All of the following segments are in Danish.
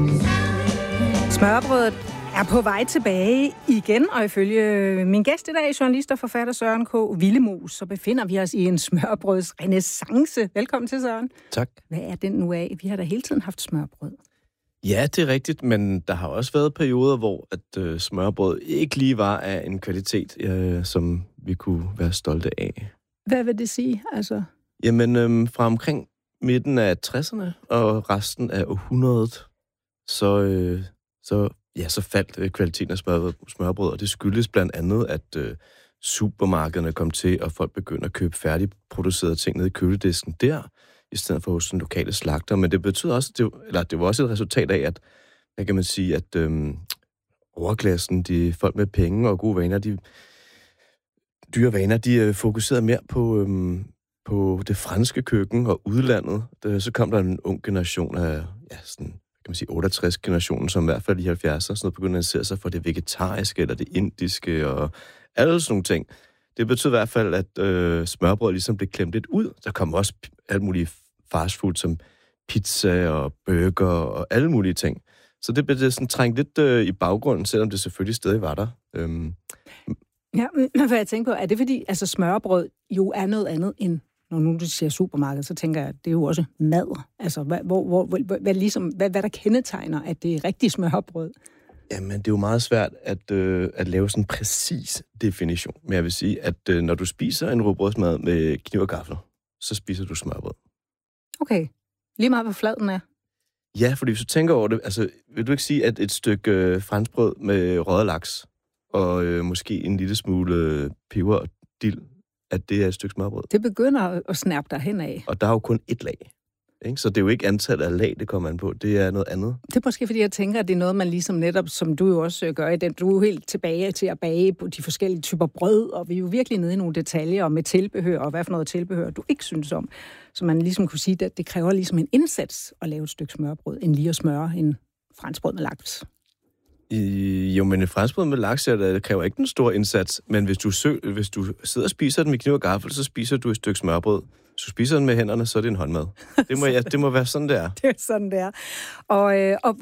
Smørrebrødet er på vej tilbage igen, og ifølge min gæst i dag, journalist og forfatter Søren K. Willemoes, så befinder vi os i en smørbrøds renæssance. Velkommen til, Søren. Tak. Hvad er den nu af? Vi har da hele tiden haft smørbrød. Ja, det er rigtigt, men der har også været perioder, hvor at smørbrød ikke lige var af en kvalitet, som vi kunne være stolte af. Hvad vil det sige, altså? Jamen, fra omkring midten af 60'erne og resten af århundredet, så faldt kvaliteten af smørbrød, og det skyldes blandt andet, at supermarkederne kom til, og folk begyndte at købe færdigproducerede ting nede i køledisken der, i stedet for hos den lokale slagter. Men det betød også, det var også et resultat af, at, hvad kan man sige, at overklassen, de folk med penge og gode vaner, dyre vaner, de fokuserede mere på det franske køkken og udlandet. Så kom der en ung generation af, sådan, kan man sige, 68-generationen, som i hvert fald i 70'erne sådan noget, begyndte at se sig for det vegetariske eller det indiske og alle sådan nogle ting. Det betød i hvert fald, at smørbrød ligesom blev klemt lidt ud. Der kom også alt muligt fastfood som pizza og burger og alle mulige ting. Så det blev sådan trængt lidt i baggrunden, selvom det selvfølgelig stadig var der. Ja, hvad jeg tænker på, er det fordi, altså smørbrød jo er noget andet end, når nu du siger supermarked, så tænker jeg, at det er jo også mad. Altså, hvad der kendetegner, at det er rigtig smørbrød? Jamen, det er jo meget svært at lave sådan en præcis definition. Men jeg vil sige, at når du spiser en rugbrødsmad med kniv og gaffel, så spiser du smørbrød. Okay. Lige meget, hvor flad den er. Ja, fordi hvis du tænker over det, altså, vil du ikke sige, at et stykke franskbrød med røget laks, og måske en lille smule peber og dild, at det er et stykke smørbrød? Det begynder at snærpe dig henad. Og der er jo kun ét lag. Ikke? Så det er jo ikke antallet af lag, det kommer an på. Det er noget andet. Det er måske, fordi jeg tænker, at det er noget, man ligesom netop, som du jo også gør i den, du er jo helt tilbage til at bage på de forskellige typer brød, og vi er jo virkelig nede i nogle detaljer med tilbehør, og hvad for noget tilbehør, du ikke synes om. Så man ligesom kunne sige, at det kræver ligesom en indsats at lave et stykke smørbrød, end lige at smøre en franskbrød med laks. Jo, men en franskbrød med laks, det kræver ikke den store indsats, men hvis du sidder og spiser den med kniv og gaffel, så spiser du et stykke smørbrød. Hvis du spiser den med hænderne, så er det en håndmad. Det må være sådan, det er. Det er sådan, det er. Og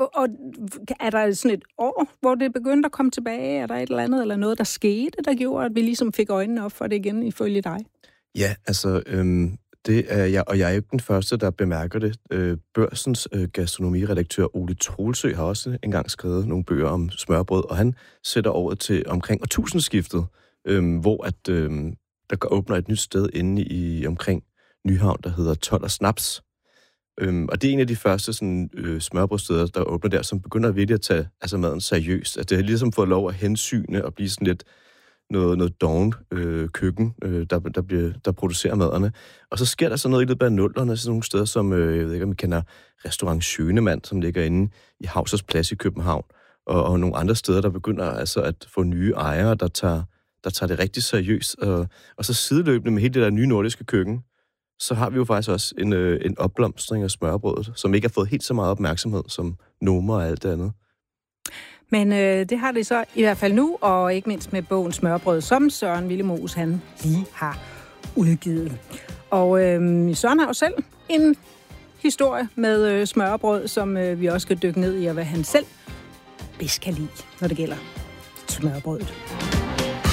er der sådan et år, hvor det begyndte at komme tilbage? Er der et eller andet, eller noget, der skete, der gjorde, at vi ligesom fik øjnene op for det igen, ifølge dig? Ja, altså, det er jeg, og jeg er jo ikke den første, der bemærker det. Børsens gastronomiredaktør Ole Troelsø har også engang skrevet nogle bøger om smørbrød, og han sætter året til omkring årtusindskiftet, hvor at der åbner et nyt sted inde i omkring Nyhavn, der hedder Told og Snaps. Og det er en af de første sådan, smørbrødsteder, der åbner der, som begynder virkelig at tage maden seriøst. At det har ligesom fået lov at hensyne og blive sådan lidt noget doven køkken, der producerer maderne. Og så sker der så noget i løbet af 00'erne, sådan nogle steder som, jeg ved ikke om I kender, Restaurant Schønemann, som ligger inde i Hausers Plads i København, og nogle andre steder, der begynder altså at få nye ejere, der tager det rigtig seriøst. Og så sideløbende med hele det der nye nordiske køkken, så har vi jo faktisk også en opblomstring af smørbrødet, som ikke har fået helt så meget opmærksomhed som Noma og alt det andet. Men det har det så i hvert fald nu, og ikke mindst med bogen Smørbrød, som Søren Willemoes han lige har udgivet. Og Søren har jo selv en historie med smørbrød, som vi også skal dykke ned i, og hvad han selv bedst kan lide, når det gælder smørbrødet.